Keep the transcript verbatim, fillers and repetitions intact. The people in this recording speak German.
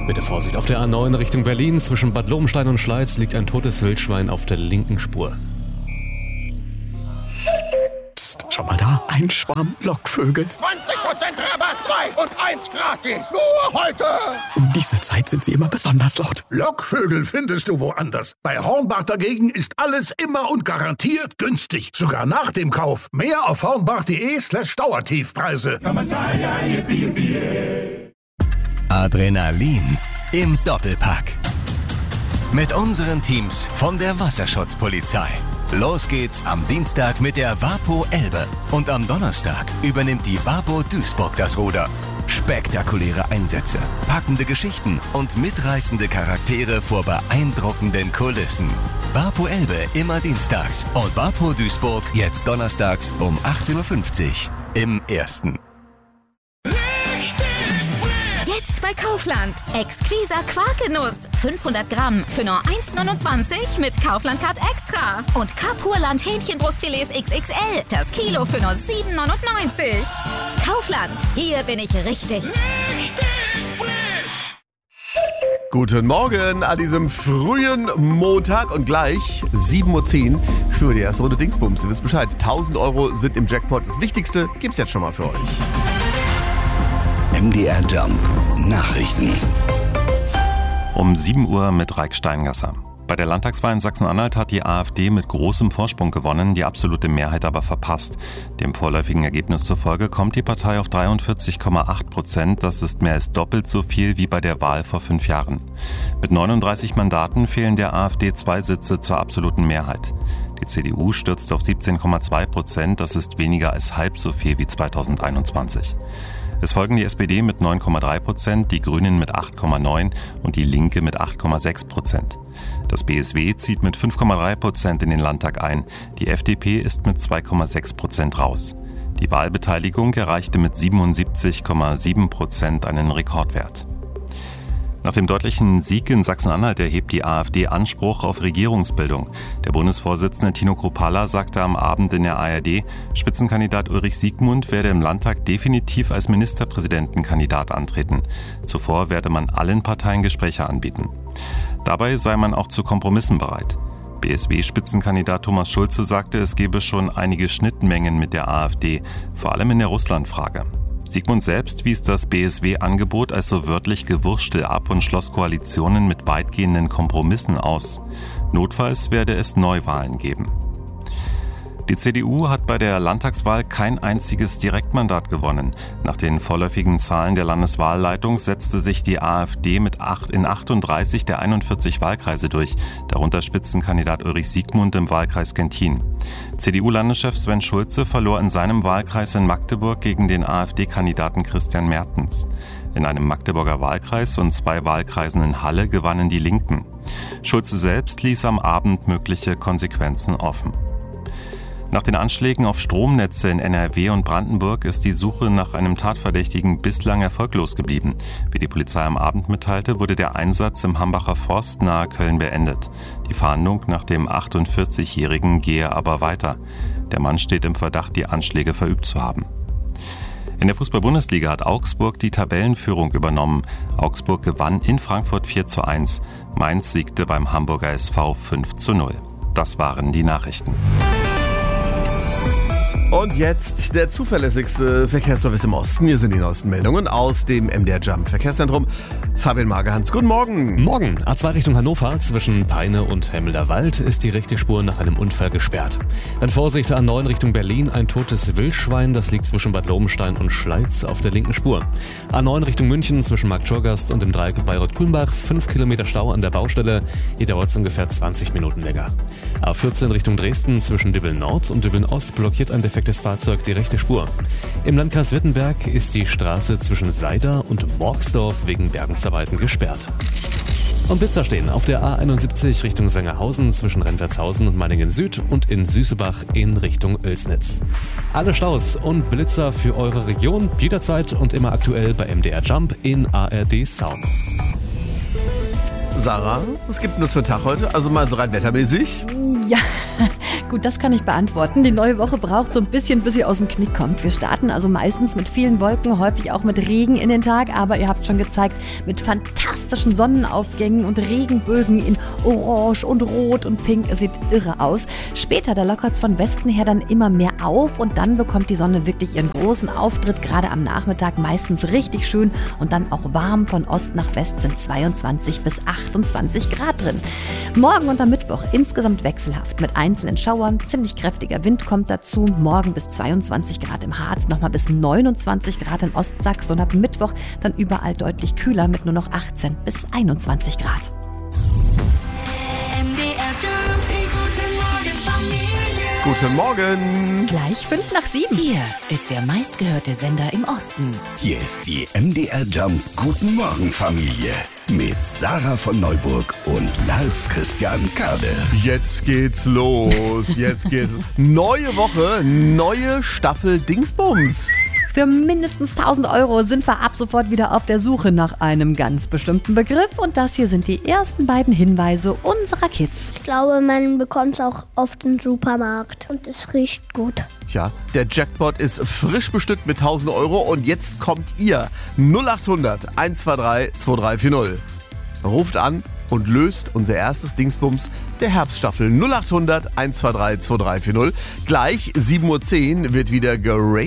Bitte Vorsicht, auf der A neun Richtung Berlin zwischen Bad Lobenstein und Schleiz liegt ein totes Wildschwein auf der linken Spur. Psst, schau mal da, ein Schwarm Lockvögel. zwanzig Prozent Rabatt, zwei und eins gratis. Nur heute. Um diese Zeit sind sie immer besonders laut. Lockvögel findest du woanders. Bei Hornbach dagegen ist alles immer und garantiert günstig. Sogar nach dem Kauf. Mehr auf hornbach.de slash Dauertiefpreise. Adrenalin im Doppelpack. Mit unseren Teams von der Wasserschutzpolizei. Los geht's am Dienstag mit der Wapo Elbe. Und am Donnerstag übernimmt die Wapo Duisburg das Ruder. Spektakuläre Einsätze, packende Geschichten und mitreißende Charaktere vor beeindruckenden Kulissen. Wapo Elbe immer dienstags und Wapo Duisburg jetzt donnerstags um achtzehn Uhr fünfzig im Ersten. Jetzt bei Kaufland. Exquiser Quarkenuss. fünfhundert Gramm für nur eins neunundzwanzig mit Kaufland-Card Extra. Und Carpurland Hähnchenbrustfilets X X L. Das Kilo für nur sieben neunundneunzig. Kaufland. Hier bin ich richtig. Richtig frisch. Guten Morgen an diesem frühen Montag und gleich sieben Uhr zehn spielen wir die erste Runde Dingsbums. Ihr wisst Bescheid, tausend Euro sind im Jackpot. Das Wichtigste gibt's jetzt schon mal für euch. M D R Jump Nachrichten. Um sieben Uhr mit Raik Steingasser. Bei der Landtagswahl in Sachsen-Anhalt hat die AfD mit großem Vorsprung gewonnen, die absolute Mehrheit aber verpasst. Dem vorläufigen Ergebnis zufolge kommt die Partei auf dreiundvierzig Komma acht Prozent. Das ist mehr als doppelt so viel wie bei der Wahl vor fünf Jahren. Mit neununddreißig Mandaten fehlen der AfD zwei Sitze zur absoluten Mehrheit. Die C D U stürzt auf siebzehn Komma zwei Prozent. Das ist weniger als halb so viel wie zweitausendeinundzwanzig. Es folgen die S P D mit neun Komma drei Prozent, die Grünen mit acht Komma neun und die Linke mit acht Komma sechs Prozent. Das B S W zieht mit fünf Komma drei Prozent in den Landtag ein. Die F D P ist mit zwei Komma sechs Prozent raus. Die Wahlbeteiligung erreichte mit siebenundsiebzig Komma sieben Prozent einen Rekordwert. Nach dem deutlichen Sieg in Sachsen-Anhalt erhebt die AfD Anspruch auf Regierungsbildung. Der Bundesvorsitzende Tino Kruppalla sagte am Abend in der A R D, Spitzenkandidat Ulrich Siegmund werde im Landtag definitiv als Ministerpräsidentenkandidat antreten. Zuvor werde man allen Parteien Gespräche anbieten. Dabei sei man auch zu Kompromissen bereit. B S W-Spitzenkandidat Thomas Schulze sagte, es gebe schon einige Schnittmengen mit der AfD, vor allem in der Russlandfrage. Siegmund selbst wies das B S W-Angebot als so wörtlich Gewurstel ab und schloss Koalitionen mit weitgehenden Kompromissen aus. Notfalls werde es Neuwahlen geben. Die C D U hat bei der Landtagswahl kein einziges Direktmandat gewonnen. Nach den vorläufigen Zahlen der Landeswahlleitung setzte sich die AfD mit acht in achtunddreißig der einundvierzig Wahlkreise durch, darunter Spitzenkandidat Ulrich Siegmund im Wahlkreis Genthin. C D U-Landeschef Sven Schulze verlor in seinem Wahlkreis in Magdeburg gegen den AfD-Kandidaten Christian Mertens. In einem Magdeburger Wahlkreis und zwei Wahlkreisen in Halle gewannen die Linken. Schulze selbst ließ am Abend mögliche Konsequenzen offen. Nach den Anschlägen auf Stromnetze in N R W und Brandenburg ist die Suche nach einem Tatverdächtigen bislang erfolglos geblieben. Wie die Polizei am Abend mitteilte, wurde der Einsatz im Hambacher Forst nahe Köln beendet. Die Fahndung nach dem achtundvierzigjährigen gehe aber weiter. Der Mann steht im Verdacht, die Anschläge verübt zu haben. In der Fußball-Bundesliga hat Augsburg die Tabellenführung übernommen. Augsburg gewann in Frankfurt vier zu eins. Mainz siegte beim Hamburger S V fünf zu null. Das waren die Nachrichten. Und jetzt der zuverlässigste Verkehrsservice im Osten. Hier sind die neuesten Meldungen aus dem M D R Jump Verkehrszentrum. Fabian Magerhans, guten Morgen. Morgen. A zwei Richtung Hannover zwischen Peine und Hemmelderwald ist die rechte Spur nach einem Unfall gesperrt. Dann Vorsicht, A neun Richtung Berlin, ein totes Wildschwein, das liegt zwischen Bad Lobenstein und Schleiz auf der linken Spur. A neun Richtung München zwischen Marktschorgast und dem Dreieck Bayreuth-Kulmbach, fünf Kilometer Stau an der Baustelle. Hier dauert es ungefähr zwanzig Minuten länger. A vierzehn Richtung Dresden zwischen Dübbeln Nord und Dübbeln Ost blockiert ein defektes Fahrzeug die rechte Spur. Im Landkreis Wittenberg ist die Straße zwischen Seida und Morgsdorf wegen Bergungsarbeiten gesperrt. Und Blitzer stehen auf der A einundsiebzig Richtung Sangerhausen zwischen Rennwertshausen und Meiningen Süd und in Süßebach in Richtung Oelsnitz. Alle Staus und Blitzer für eure Region jederzeit und immer aktuell bei M D R Jump in A R D Sounds. Sarah, was gibt denn das für einen Tag heute? Also mal so rein wettermäßig? Ja, Gut, das kann ich beantworten. Die neue Woche braucht so ein bisschen, bis sie aus dem Knick kommt. Wir starten also meistens mit vielen Wolken, häufig auch mit Regen in den Tag. Aber ihr habt schon gezeigt, mit fantastischen Sonnenaufgängen und Regenbögen in Orange und Rot und Pink. Es sieht irre aus. Später, da lockert es von Westen her dann immer mehr auf und dann bekommt die Sonne wirklich ihren großen Auftritt. Gerade am Nachmittag meistens richtig schön und dann auch warm. Von Ost nach West sind zweiundzwanzig bis achtundzwanzig Grad drin. Morgen und am Mittwoch insgesamt wechselhaft mit einzelnen Schauern. Ziemlich kräftiger Wind kommt dazu. Morgen bis zweiundzwanzig Grad im Harz, nochmal bis neunundzwanzig Grad in Ostsachsen und ab Mittwoch dann überall deutlich kühler mit nur noch achtzehn bis einundzwanzig Grad. Guten Morgen. Gleich fünf nach sieben. Hier ist der meistgehörte Sender im Osten. Hier ist die M D R Jump Guten Morgen Familie mit Sarah von Neuburg und Lars Christian Kade. Jetzt geht's los. Jetzt geht's. Neue Woche, neue Staffel Dingsbums. Für mindestens tausend Euro sind wir ab sofort wieder auf der Suche nach einem ganz bestimmten Begriff. Und das hier sind die ersten beiden Hinweise unserer Kids. Ich glaube, man bekommt es auch oft im Supermarkt und es riecht gut. Ja, der Jackpot ist frisch bestückt mit tausend Euro und jetzt kommt ihr. null acht hundert eins zwei drei zwei drei vier null. Ruft an und löst unser erstes Dingsbums der Herbststaffel. null acht hundert eins zwei drei zwei drei vier null. Gleich sieben Uhr zehn wird wieder geraced.